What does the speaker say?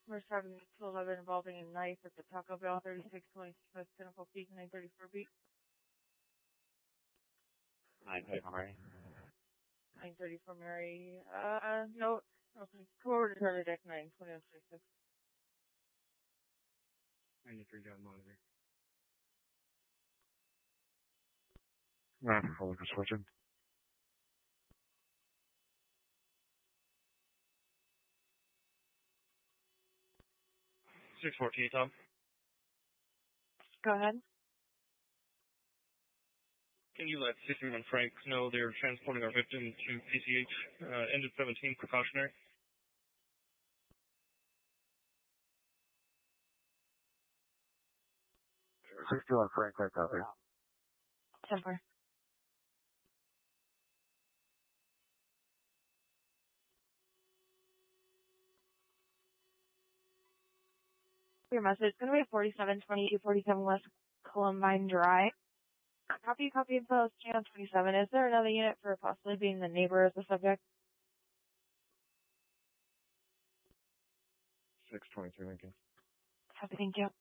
We're starting 211 involving a knife at the Taco Bell, 3626 West Pinnacle Peak, 934 Peak. 934 Mary. 934 Mary. No. Okay. Come over to Charlie Deck 9, 2136. 93 John Monitor. 944 Lucas switching. 614, Tom. Go ahead. Can you let 61 Frank know they're transporting our victim to PCH, engine 17, precautionary? $61 Frank, right copy. 10-4. Your message is going to be 472247 West Columbine Drive. Copy info, channel 27. Is there another unit for possibly being the neighbor as the subject? 622 Lincoln. Copy, thank you.